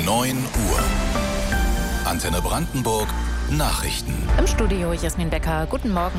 9 Uhr. Antenne Brandenburg Nachrichten. Im Studio Jasmin Becker. Guten Morgen.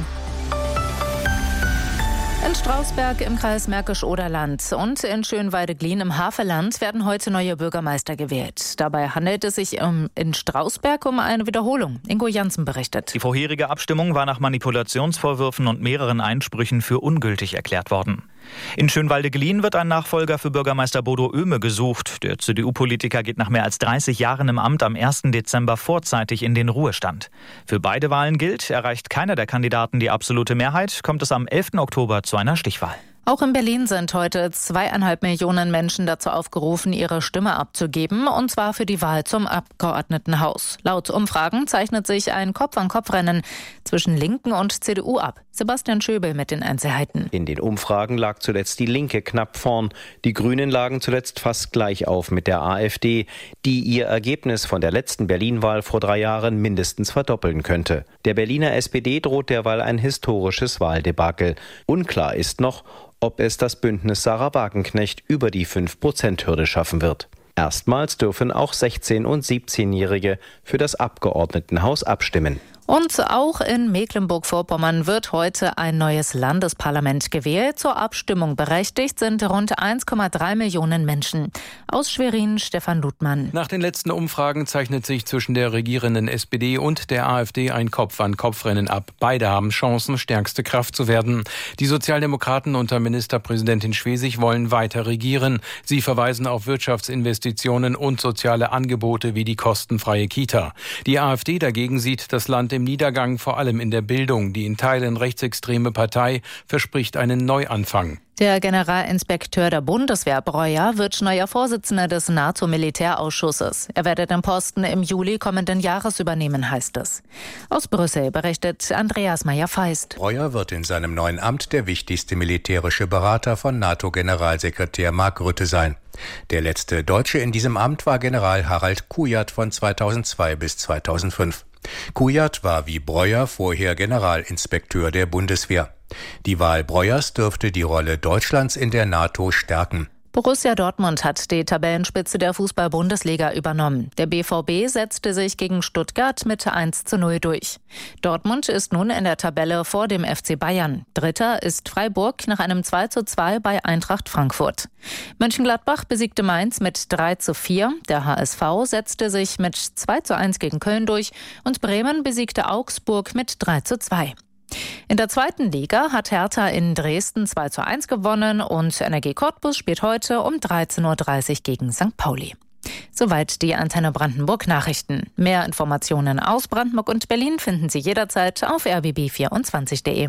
In Strausberg im Kreis Märkisch-Oderland und in Schönweide-Glien im Havelland werden heute neue Bürgermeister gewählt. Dabei handelt es sich in Strausberg um eine Wiederholung. Ingo Janssen berichtet. Die vorherige Abstimmung war nach Manipulationsvorwürfen und mehreren Einsprüchen für ungültig erklärt worden. In Schönweide-Glien wird ein Nachfolger für Bürgermeister Bodo Oehme gesucht. Der CDU-Politiker geht nach mehr als 30 Jahren im Amt am 1. Dezember vorzeitig in den Ruhestand. Für beide Wahlen gilt, erreicht keiner der Kandidaten die absolute Mehrheit, kommt es am 11. Oktober zu einer Stichwahl. Auch in Berlin sind heute 2,5 Millionen Menschen dazu aufgerufen, ihre Stimme abzugeben, und zwar für die Wahl zum Abgeordnetenhaus. Laut Umfragen zeichnet sich ein Kopf-an-Kopf-Rennen zwischen Linken und CDU ab. Sebastian Schöbel mit den Einzelheiten. In den Umfragen lag zuletzt die Linke knapp vorn. Die Grünen lagen zuletzt fast gleich auf mit der AfD, die ihr Ergebnis von der letzten Berlin-Wahl vor 3 Jahren mindestens verdoppeln könnte. Der Berliner SPD droht derweil ein historisches Wahldebakel. Unklar ist noch, ob es das Bündnis Sarah Wagenknecht über die 5%-Hürde schaffen wird. Erstmals dürfen auch 16- und 17-Jährige für das Abgeordnetenhaus abstimmen. Und auch in Mecklenburg-Vorpommern wird heute ein neues Landesparlament gewählt. Zur Abstimmung berechtigt sind rund 1,3 Millionen Menschen. Aus Schwerin Stefan Ludmann. Nach den letzten Umfragen zeichnet sich zwischen der regierenden SPD und der AfD ein Kopf-an-Kopf-Rennen ab. Beide haben Chancen, stärkste Kraft zu werden. Die Sozialdemokraten unter Ministerpräsidentin Schwesig wollen weiter regieren. Sie verweisen auf Wirtschaftsinvestitionen und soziale Angebote wie die kostenfreie Kita. Die AfD dagegen sieht das Land im Niedergang, vor allem in der Bildung. Die in Teilen rechtsextreme Partei verspricht einen Neuanfang. Der Generalinspekteur der Bundeswehr Breuer wird neuer Vorsitzender des NATO-Militärausschusses. Er werde den Posten im Juli kommenden Jahres übernehmen, heißt es. Aus Brüssel berichtet Andreas Meyer-Feist. Breuer wird in seinem neuen Amt der wichtigste militärische Berater von NATO-Generalsekretär Mark Rutte sein. Der letzte Deutsche in diesem Amt war General Harald Kujat von 2002 bis 2005. Kujat war wie Breuer vorher Generalinspekteur der Bundeswehr. Die Wahl Breuers dürfte die Rolle Deutschlands in der NATO stärken. Borussia Dortmund hat die Tabellenspitze der Fußball-Bundesliga übernommen. Der BVB setzte sich gegen Stuttgart mit 1:0 durch. Dortmund ist nun in der Tabelle vor dem FC Bayern. Dritter ist Freiburg nach einem 2:2 bei Eintracht Frankfurt. Mönchengladbach besiegte Mainz mit 3:4. Der HSV setzte sich mit 2:1 gegen Köln durch und Bremen besiegte Augsburg mit 3:2. In der zweiten Liga hat Hertha in Dresden 2:1 gewonnen und Energie Cottbus spielt heute um 13:30 Uhr gegen St. Pauli. Soweit die Antenne Brandenburg Nachrichten. Mehr Informationen aus Brandenburg und Berlin finden Sie jederzeit auf rbb24.de.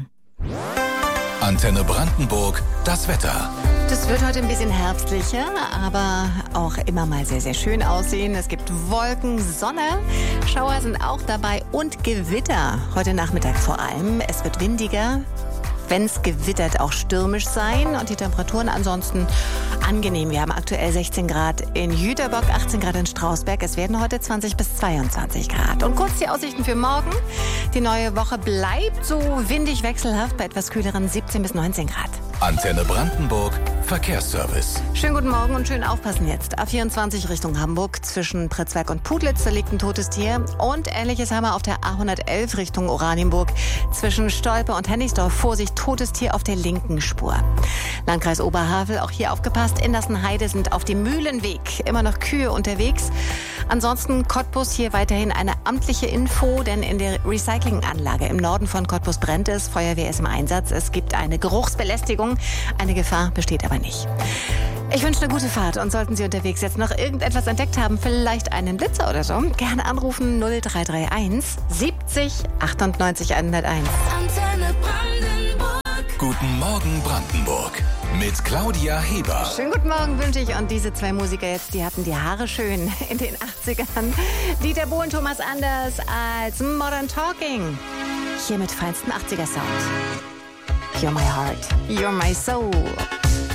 Antenne Brandenburg, das Wetter. Das wird heute ein bisschen herbstlicher, aber auch immer mal sehr, sehr schön aussehen. Es gibt Wolken, Sonne, Schauer sind auch dabei und Gewitter. Heute Nachmittag vor allem. Es wird windiger, wenn es gewittert, auch stürmisch sein und die Temperaturen ansonsten angenehm. Wir haben aktuell 16 Grad in Jüterbock, 18 Grad in Strausberg. Es werden heute 20 bis 22 Grad. Und kurz die Aussichten für morgen. Die neue Woche bleibt so windig wechselhaft bei etwas kühleren 17 bis 19 Grad. Antenne Brandenburg Verkehrsservice. Schönen guten Morgen und schön aufpassen jetzt. A24 Richtung Hamburg zwischen Pritzwerk und Putlitz, da liegt ein totes Tier. Und Ähnliches haben wir auf der A111 Richtung Oranienburg zwischen Stolpe und Hennigsdorf. Vorsicht, totes Tier auf der linken Spur. Landkreis Oberhavel, auch hier aufgepasst. Indersenheide sind auf dem Mühlenweg immer noch Kühe unterwegs. Ansonsten Cottbus, hier weiterhin eine amtliche Info, denn in der Recyclinganlage im Norden von Cottbus brennt es. Feuerwehr ist im Einsatz. Es gibt eine Geruchsbelästigung. Eine Gefahr besteht aber nicht. Ich wünsche eine gute Fahrt und sollten Sie unterwegs jetzt noch irgendetwas entdeckt haben, vielleicht einen Blitzer oder so, gerne anrufen 0331 70 98 101. Antenne Brandenburg. Guten Morgen Brandenburg mit Claudia Heber. Schönen guten Morgen wünsche ich. Und diese zwei Musiker jetzt, die hatten die Haare schön in den 80ern. Dieter Bohlen, Thomas Anders als Modern Talking. Hier mit feinsten 80er Sound. You're my heart, you're my soul.